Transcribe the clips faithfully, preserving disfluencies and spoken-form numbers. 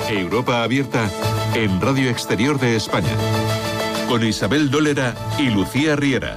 Europa Abierta en Radio Exterior de España, con Isabel Dólera y Lucía Riera.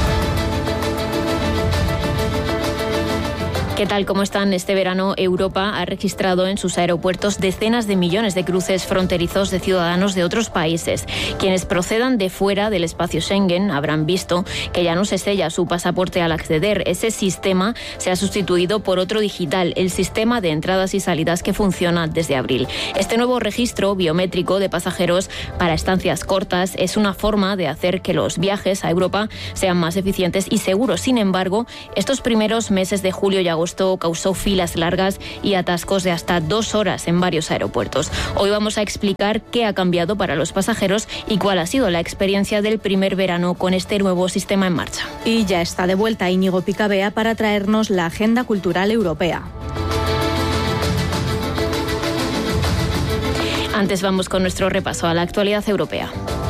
¿Qué tal? ¿Cómo están? Este verano Europa ha registrado en sus aeropuertos decenas de millones de cruces fronterizos de ciudadanos de otros países. Quienes procedan de fuera del espacio Schengen habrán visto que ya no se sella su pasaporte al acceder. Ese sistema se ha sustituido por otro digital, el sistema de entradas y salidas que funciona desde abril. Este nuevo registro biométrico de pasajeros para estancias cortas es una forma de hacer que los viajes a Europa sean más eficientes y seguros. Sin embargo, estos primeros meses de julio y agosto causó filas largas y atascos de hasta dos horas en varios aeropuertos. Hoy vamos a explicar qué ha cambiado para los pasajeros y cuál ha sido la experiencia del primer verano con este nuevo sistema en marcha. Y ya está de vuelta Íñigo Picabea para traernos la agenda cultural europea. Antes vamos con nuestro repaso a la actualidad europea.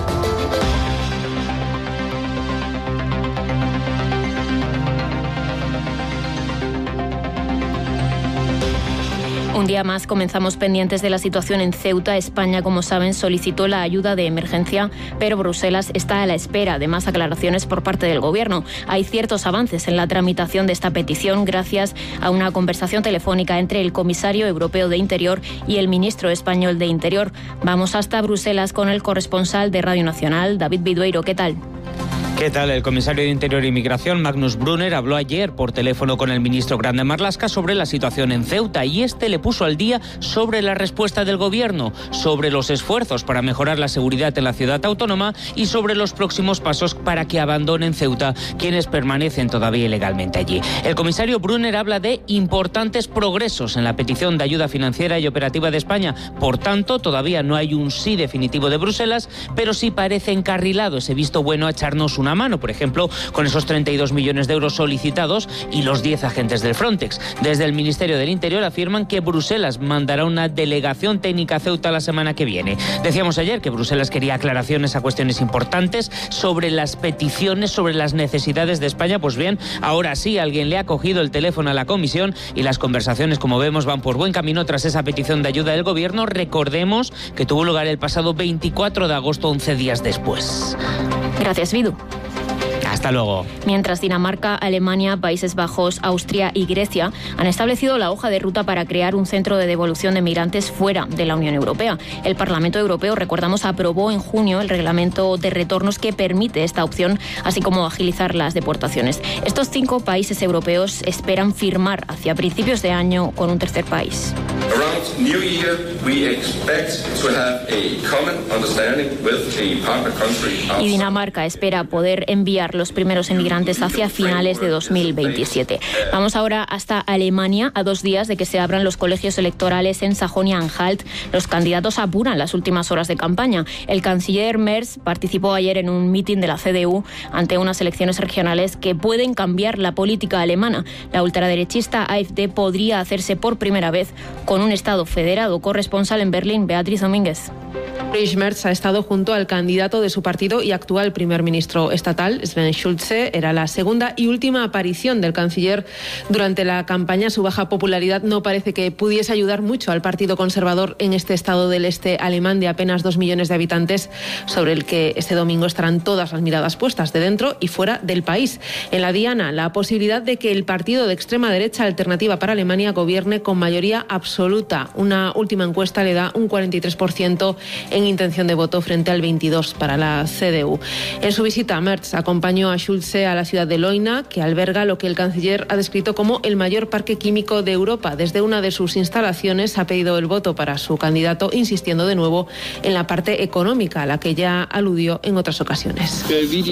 Un día más comenzamos pendientes de la situación en Ceuta. España, como saben, solicitó la ayuda de emergencia, pero Bruselas está a la espera de más aclaraciones por parte del Gobierno. Hay ciertos avances en la tramitación de esta petición gracias a una conversación telefónica entre el comisario europeo de Interior y el ministro español de Interior. Vamos hasta Bruselas con el corresponsal de Radio Nacional, David Bidueiro. ¿Qué tal? ¿Qué tal? El comisario de Interior y Migración, Magnus Brunner, habló ayer por teléfono con el ministro Grande Marlaska sobre la situación en Ceuta y este le puso al día sobre la respuesta del Gobierno, sobre los esfuerzos para mejorar la seguridad en la ciudad autónoma y sobre los próximos pasos para que abandonen Ceuta quienes permanecen todavía ilegalmente allí. El comisario Brunner habla de importantes progresos en la petición de ayuda financiera y operativa de España. Por tanto, todavía no hay un sí definitivo de Bruselas, pero sí parece encarrilado ese visto bueno a echarnos una mano, por ejemplo, con esos treinta y dos millones de euros solicitados y los diez agentes del Frontex. Desde el Ministerio del Interior afirman que Bruselas mandará una delegación técnica a Ceuta la semana que viene. Decíamos ayer que Bruselas quería aclaraciones a cuestiones importantes sobre las peticiones, sobre las necesidades de España. Pues bien, ahora sí, alguien le ha cogido el teléfono a la Comisión y las conversaciones, como vemos, van por buen camino tras esa petición de ayuda del Gobierno. Recordemos que tuvo lugar el pasado veinticuatro de agosto, once días después. Gracias, Vidu. Hasta luego. Mientras Dinamarca, Alemania, Países Bajos, Austria y Grecia han establecido la hoja de ruta para crear un centro de devolución de migrantes fuera de la Unión Europea. El Parlamento Europeo, recordamos, aprobó en junio el reglamento de retornos que permite esta opción, así como agilizar las deportaciones. Estos cinco países europeos esperan firmar hacia principios de año con un tercer país. Around New Year, we expect to have a common understanding with a partner country. Y Dinamarca espera poder enviar los primeros emigrantes hacia finales de dos mil veintisiete. Vamos ahora hasta Alemania. A dos días de que se abran los colegios electorales en Sajonia-Anhalt, los candidatos apuran las últimas horas de campaña. El canciller Merz participó ayer en un mitin de la C D U ante unas elecciones regionales que pueden cambiar la política alemana. La ultraderechista AfD podría hacerse por primera vez con un Estado federado. Corresponsal en Berlín, Beatriz Domínguez. Friedrich Merz ha estado junto al candidato de su partido y actual primer ministro estatal, Sven Schulze. Era la segunda y última aparición del canciller durante la campaña. Su baja popularidad no parece que pudiese ayudar mucho al Partido Conservador en este estado del este alemán de apenas dos millones de habitantes, sobre el que este domingo estarán todas las miradas puestas de dentro y fuera del país. En la diana, la posibilidad de que el partido de extrema derecha Alternativa para Alemania gobierne con mayoría absoluta. Una última encuesta le da un cuarenta y tres por ciento en intención de voto frente al veintidós por ciento para la C D U. En su visita, Merz acompañó a Schulze a la ciudad de Leuna, que alberga lo que el canciller ha descrito como el mayor parque químico de Europa. Desde una de sus instalaciones ha pedido el voto para su candidato, insistiendo de nuevo en la parte económica, a la que ya aludió en otras ocasiones.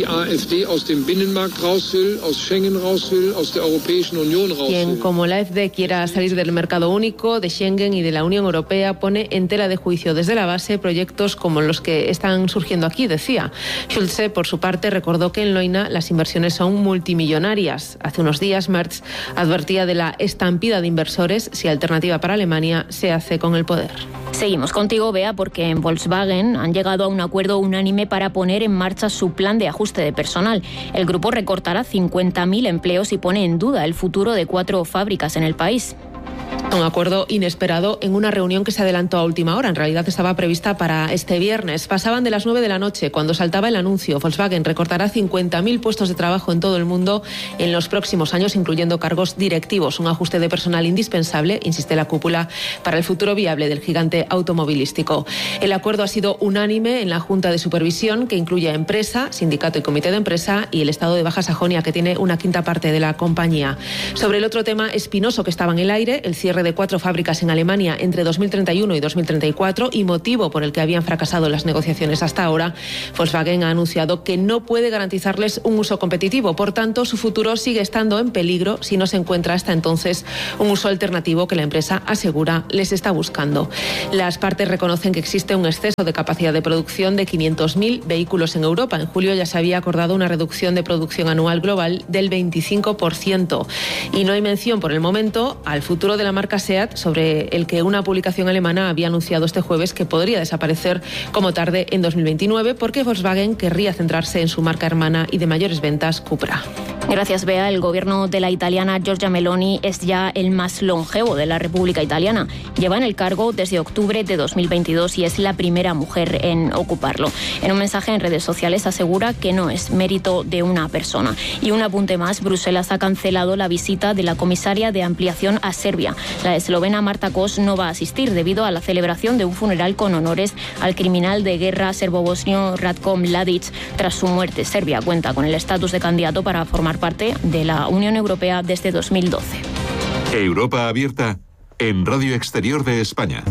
Quien, como la AfD, quiera salir del mercado único, de Schengen y de la Unión Europea, pone en tela de juicio desde la base proyectos como los que están surgiendo aquí, decía. Schulze, por su parte, recordó que en Leuna las inversiones son multimillonarias. Hace unos días, Merz advertía de la estampida de inversores si Alternativa para Alemania se hace con el poder. Seguimos contigo, Bea, porque en Volkswagen han llegado a un acuerdo unánime para poner en marcha su plan de ajuste de personal. El grupo recortará cincuenta mil empleos y pone en duda el futuro de cuatro fábricas en el país. Un acuerdo inesperado en una reunión que se adelantó a última hora. En realidad estaba prevista para este viernes. Pasaban de las nueve de la noche cuando saltaba el anuncio. Volkswagen recortará cincuenta mil puestos de trabajo en todo el mundo en los próximos años, incluyendo cargos directivos. Un ajuste de personal indispensable, insiste la cúpula, para el futuro viable del gigante automovilístico. El acuerdo ha sido unánime en la Junta de Supervisión, que incluye a empresa, sindicato y comité de empresa, y el Estado de Baja Sajonia, que tiene una quinta parte de la compañía. Sobre el otro tema espinoso que estaba en el aire, el cierre de cuatro fábricas en Alemania entre dos mil treinta y uno y dos mil treinta y cuatro, y motivo por el que habían fracasado las negociaciones hasta ahora, Volkswagen ha anunciado que no puede garantizarles un uso competitivo. Por tanto, su futuro sigue estando en peligro si no se encuentra hasta entonces un uso alternativo que la empresa asegura les está buscando. Las partes reconocen que existe un exceso de capacidad de producción de quinientos mil vehículos en Europa. En julio ya se había acordado una reducción de producción anual global del veinticinco por ciento. Y no hay mención por el momento al futuro de la marca SEAT, sobre el que una publicación alemana había anunciado este jueves que podría desaparecer como tarde en dos mil veintinueve, porque Volkswagen querría centrarse en su marca hermana y de mayores ventas, Cupra. Gracias, Bea. El gobierno de la italiana Giorgia Meloni es ya el más longevo de la República Italiana. Lleva en el cargo desde octubre de dos mil veintidós y es la primera mujer en ocuparlo. En un mensaje en redes sociales asegura que no es mérito de una persona. Y un apunte más, Bruselas ha cancelado la visita de la comisaria de ampliación a Serbia. La eslovena Marta Kos no va a asistir debido a la celebración de un funeral con honores al criminal de guerra serbobosnio Ratko Mladic tras su muerte. Serbia cuenta con el estatus de candidato para formar parte de la Unión Europea desde dos mil doce. Europa abierta en Radio Exterior de España.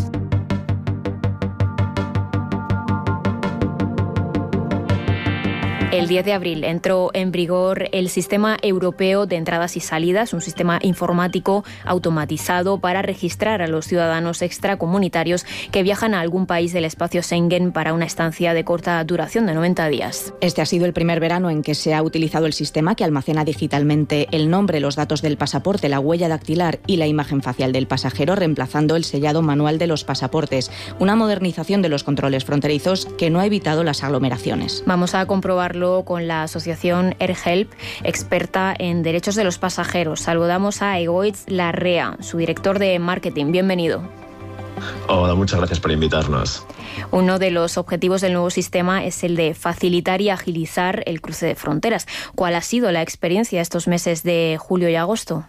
El diez de abril entró en vigor el Sistema Europeo de Entradas y Salidas, un sistema informático automatizado para registrar a los ciudadanos extracomunitarios que viajan a algún país del espacio Schengen para una estancia de corta duración de noventa días. Este ha sido el primer verano en que se ha utilizado el sistema, que almacena digitalmente el nombre, los datos del pasaporte, la huella dactilar y la imagen facial del pasajero, reemplazando el sellado manual de los pasaportes. Una modernización de los controles fronterizos que no ha evitado las aglomeraciones. Vamos a comprobarlo con la asociación AirHelp, experta en derechos de los pasajeros. Saludamos a Egoitz Larrea, su director de marketing. Bienvenido. Hola, muchas gracias por invitarnos. Uno de los objetivos del nuevo sistema es el de facilitar y agilizar el cruce de fronteras. ¿Cuál ha sido la experiencia estos meses de julio y agosto?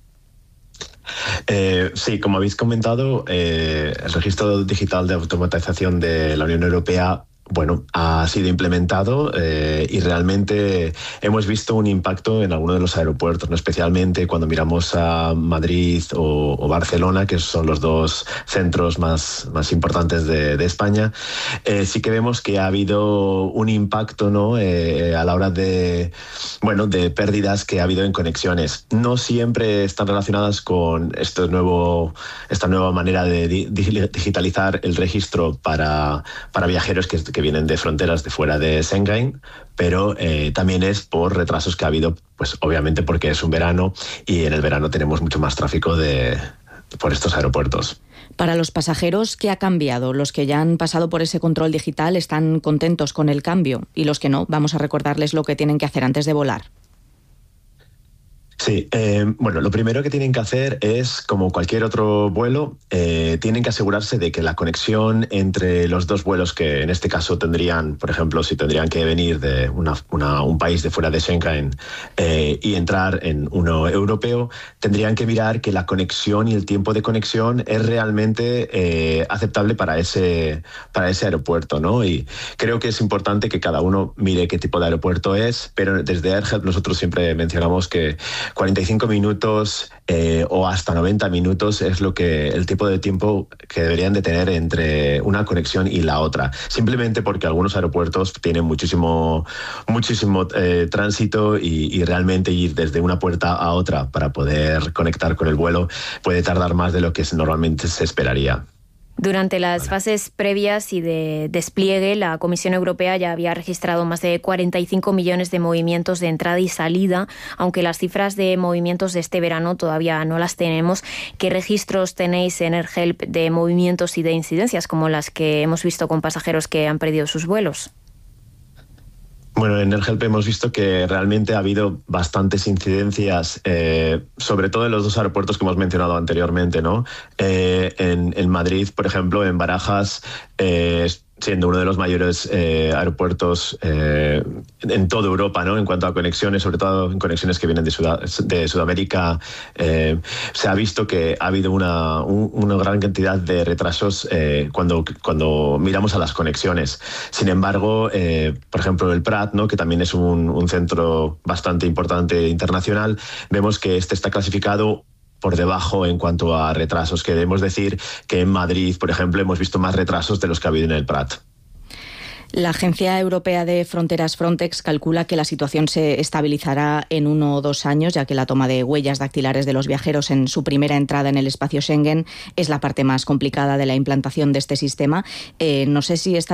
Eh, sí, como habéis comentado, eh, el registro digital de automatización de la Unión Europea bueno, ha sido implementado eh, y realmente hemos visto un impacto en algunos de los aeropuertos, ¿no? Especialmente cuando miramos a Madrid o, o Barcelona, que son los dos centros más, más importantes de, de España. Eh, sí que vemos que ha habido un impacto, ¿no? eh, a la hora de, bueno, de pérdidas que ha habido en conexiones. No siempre están relacionadas con este nuevo, esta nueva manera de di- digitalizar el registro para, para viajeros que, que vienen de fronteras de fuera de Schengen, pero eh, también es por retrasos que ha habido, pues obviamente porque es un verano y en el verano tenemos mucho más tráfico de, por estos aeropuertos. Para los pasajeros, ¿qué ha cambiado? Los que ya han pasado por ese control digital están contentos con el cambio, y los que no, vamos a recordarles lo que tienen que hacer antes de volar. Sí, eh, bueno, lo primero que tienen que hacer es, como cualquier otro vuelo, eh, tienen que asegurarse de que la conexión entre los dos vuelos, que en este caso tendrían, por ejemplo, si tendrían que venir de una, una, un país de fuera de Schengen eh, y entrar en uno europeo, tendrían que mirar que la conexión y el tiempo de conexión es realmente eh, aceptable para ese, para ese aeropuerto, ¿no? Y creo que es importante que cada uno mire qué tipo de aeropuerto es, pero desde AirHelp nosotros siempre mencionamos que cuarenta y cinco minutos eh, o hasta noventa minutos es lo que el tipo de tiempo que deberían de tener entre una conexión y la otra. Simplemente porque algunos aeropuertos tienen muchísimo, muchísimo eh, tránsito y, y realmente ir desde una puerta a otra para poder conectar con el vuelo puede tardar más de lo que normalmente se esperaría. Durante las vale. fases previas y de despliegue, la Comisión Europea ya había registrado más de cuarenta y cinco millones de movimientos de entrada y salida, aunque las cifras de movimientos de este verano todavía no las tenemos. ¿Qué registros tenéis en AirHelp de movimientos y de incidencias como las que hemos visto con pasajeros que han perdido sus vuelos? Bueno, en el Help hemos visto que realmente ha habido bastantes incidencias, eh, sobre todo en los dos aeropuertos que hemos mencionado anteriormente, ¿no? Eh, en, en Madrid, por ejemplo, en Barajas, eh, siendo uno de los mayores eh, aeropuertos eh, en toda Europa, ¿no? En cuanto a conexiones, sobre todo en conexiones que vienen de, Sud de Sudamérica, eh, se ha visto que ha habido una, un, una gran cantidad de retrasos eh, cuando, cuando miramos a las conexiones. Sin embargo, eh, por ejemplo, el Prat, ¿no? Que también es un, un centro bastante importante internacional, vemos que este está clasificado por debajo en cuanto a retrasos, que debemos decir que en Madrid, por ejemplo, hemos visto más retrasos de los que ha habido en el Prat. La Agencia Europea de Fronteras Frontex calcula que la situación se estabilizará en uno o dos años, ya que la toma de huellas dactilares de los viajeros en su primera entrada en el espacio Schengen es la parte más complicada de la implantación de este sistema. Eh, no sé si esta